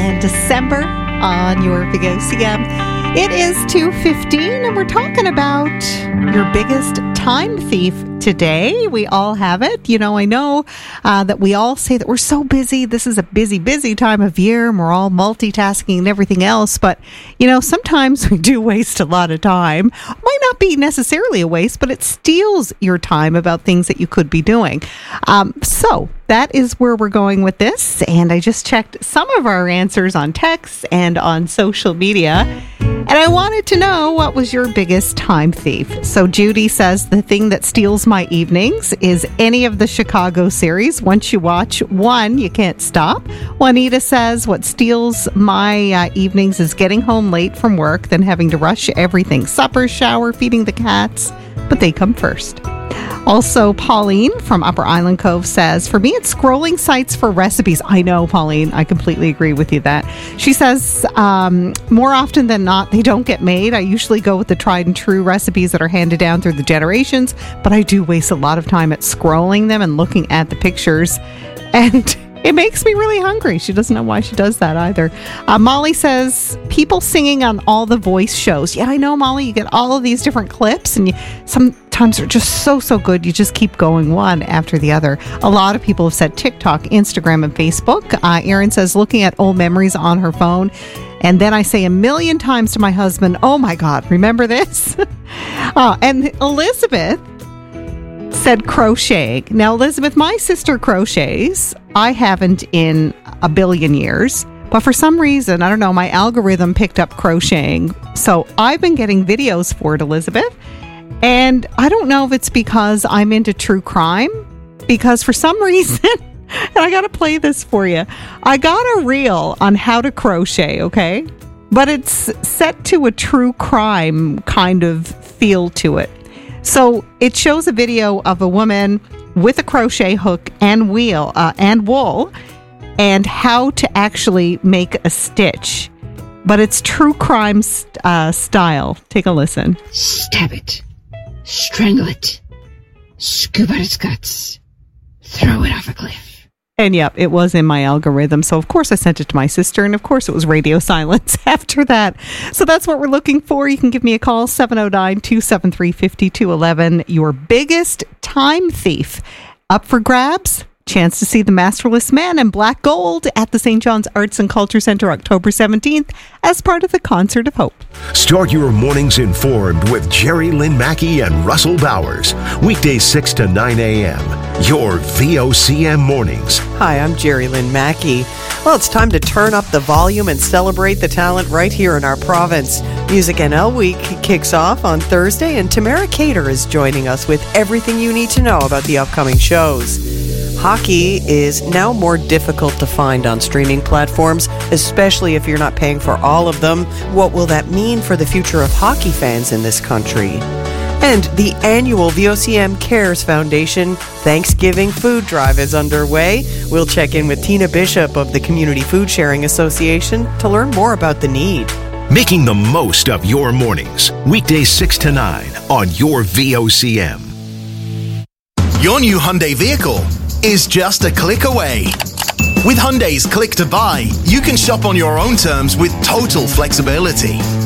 and December on your VOCM. It is 2:15 and we're talking about your biggest time thief today. We all have it. I know that we all say that we're so busy. This is a busy time of year and we're all multitasking and everything else. But, sometimes we do waste a lot of time. Might not be necessarily a waste, but it steals your time about things that you could be doing. So that is where we're going with this. And I just checked some of our answers on text and on social media. And I wanted to know, what was your biggest time thief? So Judy says, the thing that steals my evenings is any of the Chicago series. Once you watch one, you can't stop. Juanita says, what steals my evenings is getting home late from work, then having to rush everything. Supper, shower, feeding the cats, but they come first. Also, Pauline from Upper Island Cove says, for me, it's scrolling sites for recipes. I know, Pauline, I completely agree with you that. She says, more often than not, they don't get made. I usually go with the tried and true recipes that are handed down through the generations, but I do waste a lot of time at scrolling them and looking at the pictures. And it makes me really hungry. She doesn't know why she does that either. Molly says, people singing on all the voice shows. Yeah, I know, Molly. You get all of these different clips and sometimes they're just so good. You just keep going one after the other. A lot of people have said TikTok, Instagram, and Facebook. Erin says, looking at old memories on her phone. And then I say a million times to my husband, oh my God, remember this? And Elizabeth said crocheting. Now, Elizabeth, my sister crochets. I haven't in a billion years, but for some reason, I don't know, my algorithm picked up crocheting. So I've been getting videos for it, Elizabeth. And I don't know if it's because I'm into true crime, because for some reason, and I got to play this for you. I got a reel on how to crochet, okay? But it's set to a true crime kind of feel to it. So it shows a video of a woman with a crochet hook and wheel and wool and how to actually make a stitch. But it's true crime style. Take a listen. Stab it. Strangle it. Scoop out its guts. Throw it off a cliff. And yep, it was in my algorithm. So of course I sent it to my sister, and of course it was radio silence after that. So that's what we're looking for. You can give me a call, 709-273-5211. Your biggest time thief. Up for grabs? Chance to see The Masterless Man in Black Gold at the St. John's Arts and Culture Center October 17th as part of the Concert of Hope. Start your mornings informed with Jerry Lynn Mackey and Russell Bowers. Weekdays 6 to 9 a.m. Your VOCM mornings. Hi, I'm Jerry Lynn Mackey. Well, it's time to turn up the volume and celebrate the talent right here in our province. Music NL Week kicks off on Thursday, and Tamara Cater is joining us with everything you need to know about the upcoming shows. Hockey is now more difficult to find on streaming platforms, especially if you're not paying for all of them. What will that mean for the future of hockey fans in this country? And the annual VOCM Cares Foundation Thanksgiving Food Drive is underway. We'll check in with Tina Bishop of the Community Food Sharing Association to learn more about the need. Making the most of your mornings. Weekdays 6 to 9 on your VOCM. Your new Hyundai vehicle is just a click away. With Hyundai's Click to Buy, you can shop on your own terms with total flexibility.